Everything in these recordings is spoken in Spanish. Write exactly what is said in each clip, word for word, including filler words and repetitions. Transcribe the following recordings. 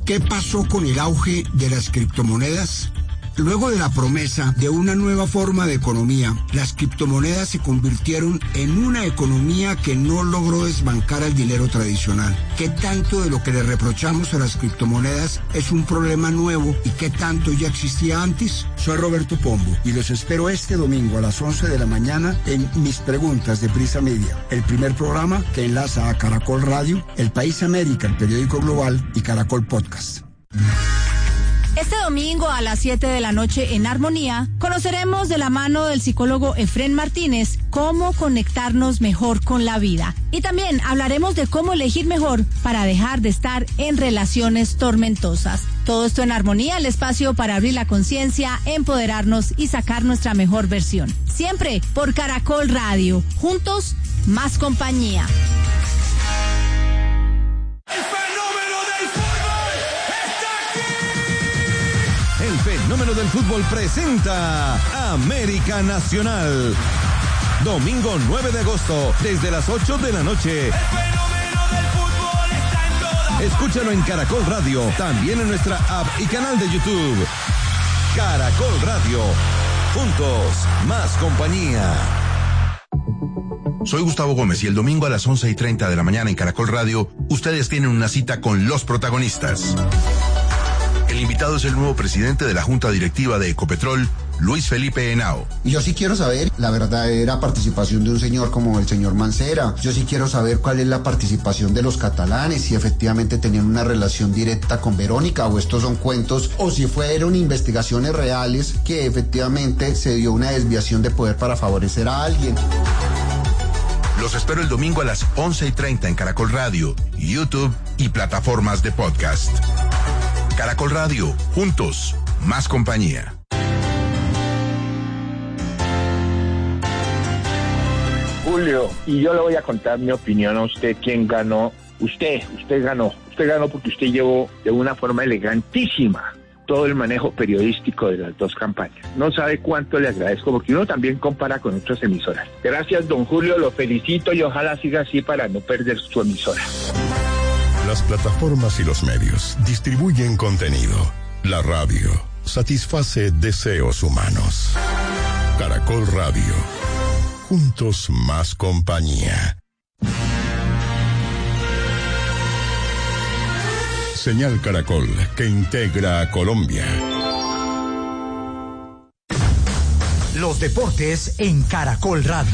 ¿Qué pasó con el auge de las criptomonedas? Luego de la promesa de una nueva forma de economía, las criptomonedas se convirtieron en una economía que no logró desbancar al dinero tradicional. ¿Qué tanto de lo que le reprochamos a las criptomonedas es un problema nuevo y qué tanto ya existía antes? Soy Roberto Pombo y los espero este domingo a las once de la mañana en Mis Preguntas de Prisa Media, el primer programa que enlaza a Caracol Radio, El País América, el periódico global y Caracol Podcast. Este domingo a las siete de la noche en Armonía, conoceremos de la mano del psicólogo Efrén Martínez cómo conectarnos mejor con la vida. Y también hablaremos de cómo elegir mejor para dejar de estar en relaciones tormentosas. Todo esto en Armonía, el espacio para abrir la conciencia, empoderarnos y sacar nuestra mejor versión. Siempre por Caracol Radio. Juntos, más compañía. El fenómeno del fútbol presenta América Nacional. Domingo nueve de agosto, desde las ocho de la noche. El fenómeno del fútbol está en todas. Escúchalo en Caracol Radio, también en nuestra app y canal de YouTube. Caracol Radio. Juntos, más compañía. Soy Gustavo Gómez y el domingo a las once y treinta de la mañana en Caracol Radio, ustedes tienen una cita con los protagonistas. El invitado es el nuevo presidente de la Junta Directiva de Ecopetrol, Luis Felipe Henao. Y yo sí quiero saber la verdadera participación de un señor como el señor Mancera. Yo sí quiero saber cuál es la participación de los catalanes, si efectivamente tenían una relación directa con Verónica o estos son cuentos, o si fueron investigaciones reales que efectivamente se dio una desviación de poder para favorecer a alguien. Los espero el domingo a las once y treinta en Caracol Radio, YouTube y plataformas de podcast. Caracol Radio, juntos, más compañía. Julio, y yo le voy a contar mi opinión a usted, quién ganó. Usted, usted ganó. Usted ganó porque usted llevó de una forma elegantísima todo el manejo periodístico de las dos campañas. No sabe cuánto le agradezco, porque uno también compara con otras emisoras. Gracias, don Julio, lo felicito y ojalá siga así para no perder su emisora. Las plataformas y los medios distribuyen contenido. La radio satisface deseos humanos. Caracol Radio. Juntos más compañía. Señal Caracol que integra a Colombia. Los deportes en Caracol Radio.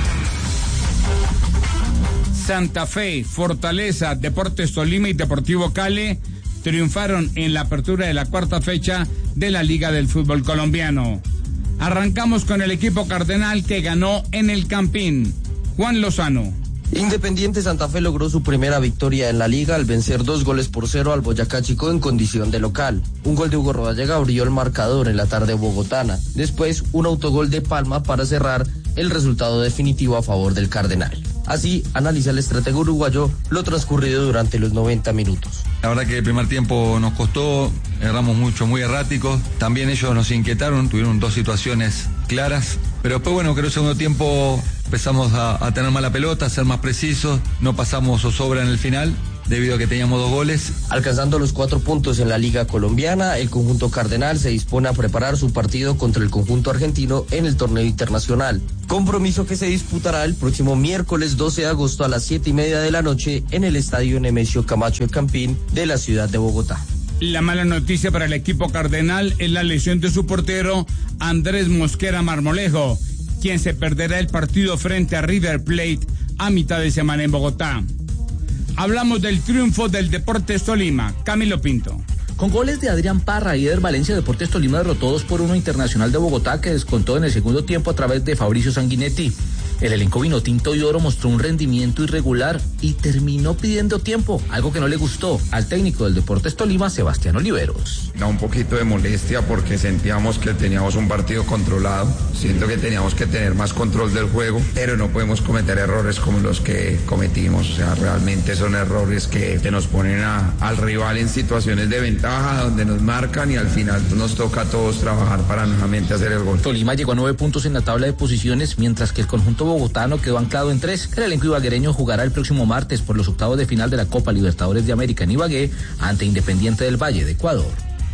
Santa Fe, Fortaleza, Deportes Tolima y Deportivo Cali triunfaron en la apertura de la cuarta fecha de la Liga del Fútbol Colombiano. Arrancamos con el equipo cardenal que ganó en el Campín. Juan Lozano. Independiente Santa Fe logró su primera victoria en la liga al vencer dos goles por cero al Boyacá Chico en condición de local. Un gol de Hugo Rodallega abrió el marcador en la tarde bogotana. Después, un autogol de Palma para cerrar el resultado definitivo a favor del Cardenal. Así analiza el estratega uruguayo lo transcurrido durante los noventa minutos. La verdad que el primer tiempo nos costó, erramos mucho, muy erráticos. También ellos nos inquietaron, tuvieron dos situaciones claras. Pero después, bueno, creo que el segundo tiempo empezamos a, a tener mala pelota, a ser más precisos. No pasamos zozobra en el final, debido a que teníamos dos goles. Alcanzando los cuatro puntos en la Liga Colombiana, el conjunto cardenal se dispone a preparar su partido contra el conjunto argentino en el torneo internacional. Compromiso que se disputará el próximo miércoles doce de agosto a las siete y media de la noche en el Estadio Nemesio Camacho de Campín de la ciudad de Bogotá. La mala noticia para el equipo cardenal es la lesión de su portero Andrés Mosquera Marmolejo, quien se perderá el partido frente a River Plate a mitad de semana en Bogotá. Hablamos del triunfo del Deportes Tolima. Camilo Pinto. Con goles de Adrián Parra y Eder Valencia, Deportes Tolima derrotó dos por uno Internacional de Bogotá, que descontó en el segundo tiempo a través de Fabricio Sanguinetti. El elenco vinotinto y oro mostró un rendimiento irregular y terminó pidiendo tiempo, algo que no le gustó al técnico del Deportes Tolima, Sebastián Oliveros. Da un poquito de molestia porque sentíamos que teníamos un partido controlado, siento que teníamos que tener más control del juego, pero no podemos cometer errores como los que cometimos, o sea, realmente son errores que, que nos ponen a, al rival en situaciones de ventaja, donde nos marcan y al final nos toca a todos trabajar para nuevamente hacer el gol. Tolima llegó a nueve puntos en la tabla de posiciones, mientras que el conjunto conjunto bogotano quedó anclado en tres. El elenco ibaguereño jugará el próximo martes por los octavos de final de la Copa Libertadores de América en Ibagué ante Independiente del Valle de Ecuador.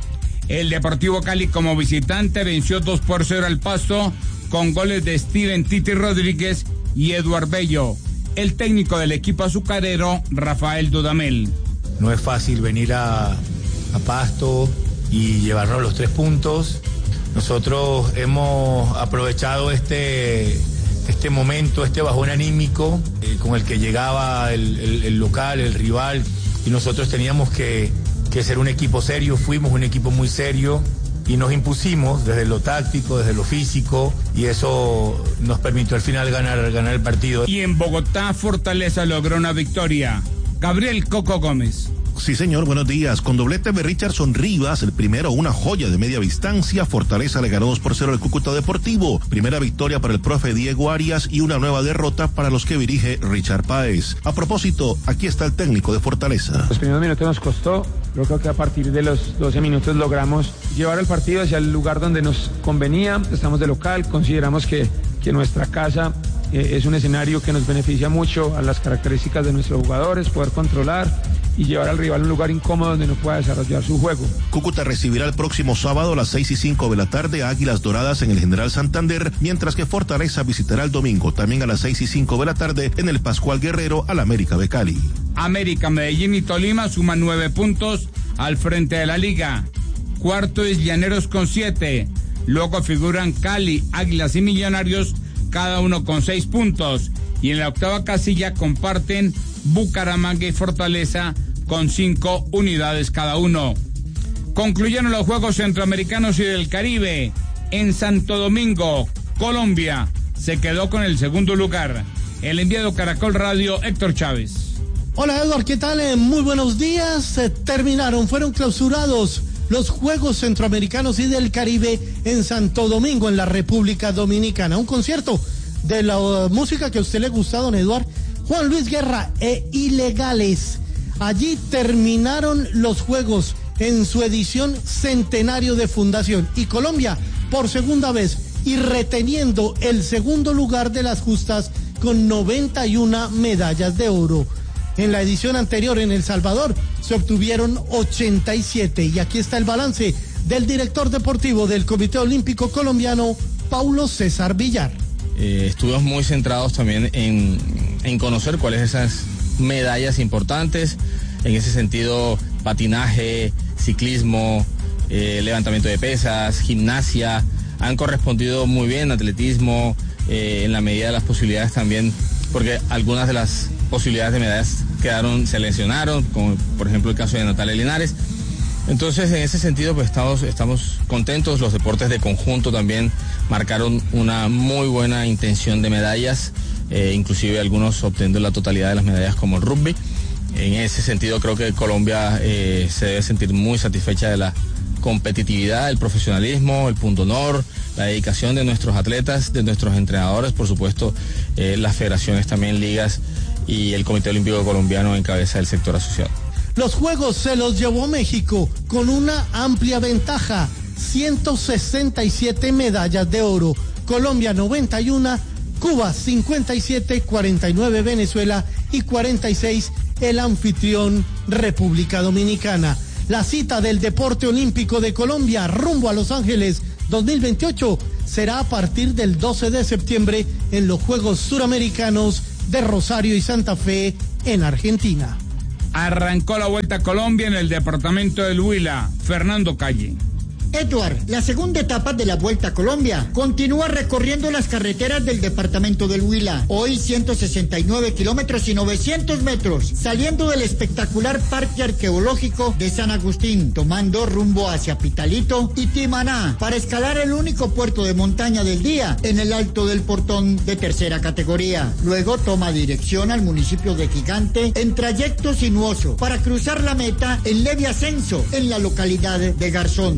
El Deportivo Cali como visitante venció dos por cero al Pasto con goles de Steven Titi Rodríguez y Eduard Bello. El técnico del equipo azucarero, Rafael Dudamel. No es fácil venir a, a Pasto y llevarnos los tres puntos. Nosotros hemos aprovechado este, este momento, este bajón anímico eh, con el que llegaba el, el, el local, el rival, y nosotros teníamos que, que ser un equipo serio. Fuimos un equipo muy serio y nos impusimos desde lo táctico, desde lo físico, y eso nos permitió al final ganar, ganar el partido. Y en Bogotá, Fortaleza logró una victoria. Gabriel Coco Gómez. Sí, señor, buenos días. Con doblete de Richardson Rivas, el primero, una joya de media distancia, Fortaleza le ganó dos por cero al Cúcuta Deportivo. Primera victoria para el profe Diego Arias y una nueva derrota para los que dirige Richard Páez. A propósito, aquí está el técnico de Fortaleza. Los primeros minutos nos costó, yo creo que a partir de los doce minutos logramos llevar el partido hacia el lugar donde nos convenía. Estamos de local, consideramos que, que nuestra casa eh, es un escenario que nos beneficia mucho a las características de nuestros jugadores, poder controlar y llevar al rival a un lugar incómodo donde no pueda desarrollar su juego. Cúcuta recibirá el próximo sábado a las seis y cinco de la tarde a Águilas Doradas en el General Santander, mientras que Fortaleza visitará el domingo también a las seis y cinco de la tarde en el Pascual Guerrero al América de Cali. América, Medellín y Tolima suman nueve puntos al frente de la liga. Cuarto es Llaneros con siete. Luego figuran Cali, Águilas y Millonarios, cada uno con seis puntos. Y en la octava casilla comparten Bucaramanga y Fortaleza con cinco unidades cada uno. Concluyeron los Juegos Centroamericanos y del Caribe. En Santo Domingo, Colombia se quedó con el segundo lugar. El enviado Caracol Radio, Héctor Chávez. Hola, Eduard, ¿qué tal? Eh, muy buenos días. Se terminaron, fueron clausurados los Juegos Centroamericanos y del Caribe en Santo Domingo, en la República Dominicana. Un concierto de la uh, música que a usted le gusta, don Eduard, Juan Luis Guerra e Ilegales. Allí terminaron los Juegos en su edición centenario de fundación. Y Colombia, por segunda vez, y reteniendo el segundo lugar de las justas con noventa y una medallas de oro. En la edición anterior en El Salvador se obtuvieron ochenta y siete. Y aquí está el balance del director deportivo del Comité Olímpico Colombiano, Paulo César Villar. Eh, estuvimos muy centrados también en, en conocer cuáles esas medallas importantes. En ese sentido, patinaje, ciclismo, eh, levantamiento de pesas, gimnasia, han correspondido muy bien, atletismo, eh, en la medida de las posibilidades también, porque algunas de las posibilidades de medallas quedaron, se lesionaron, como por ejemplo el caso de Natalia Linares. Entonces, en ese sentido, pues estamos, estamos contentos. Los deportes de conjunto también marcaron una muy buena intención de medallas, eh, inclusive algunos obteniendo la totalidad de las medallas como el rugby. En ese sentido, creo que Colombia eh, se debe sentir muy satisfecha de la competitividad, el profesionalismo, el punto honor, la dedicación de nuestros atletas, de nuestros entrenadores, por supuesto, eh, las federaciones también, ligas y el Comité Olímpico Colombiano en cabeza del sector asociado. Los Juegos se los llevó México con una amplia ventaja, ciento sesenta y siete medallas de oro, Colombia noventa y uno, Cuba cincuenta y siete, cuarenta y nueve Venezuela y cuarenta y seis el anfitrión República Dominicana. La cita del deporte olímpico de Colombia rumbo a Los Ángeles dos mil veintiocho será a partir del doce de septiembre en los Juegos Suramericanos de Rosario y Santa Fe en Argentina. Arrancó la Vuelta a Colombia en el departamento del Huila. Fernando Calle. Edward, la segunda etapa de la Vuelta a Colombia continúa recorriendo las carreteras del departamento del Huila. Hoy ciento sesenta y nueve kilómetros y novecientos metros, saliendo del espectacular Parque Arqueológico de San Agustín, tomando rumbo hacia Pitalito y Timaná para escalar el único puerto de montaña del día en el Alto del Portón de tercera categoría. Luego toma dirección al municipio de Gigante en trayecto sinuoso para cruzar la meta en leve ascenso en la localidad de Garzón. Un nuevo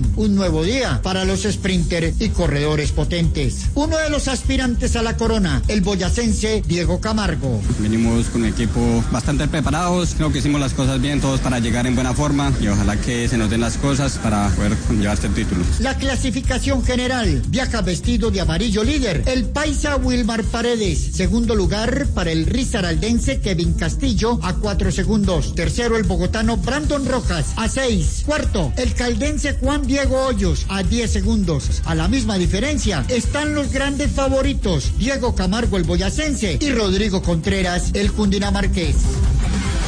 nuevo día para los sprinter y corredores potentes. Uno de los aspirantes a la corona, el boyacense Diego Camargo. Venimos con un equipo bastante preparados, creo que hicimos las cosas bien todos para llegar en buena forma y ojalá que se nos den las cosas para poder llevar este título. La clasificación general, viaja vestido de amarillo líder, el paisa Wilmar Paredes. Segundo lugar para el risaraldense Kevin Castillo a cuatro segundos. Tercero el bogotano Brandon Rojas a seis. Cuarto el caldense Juan Diego Hoyos a diez segundos. A la misma diferencia están los grandes favoritos, Diego Camargo el boyacense y Rodrigo Contreras el cundinamarqués.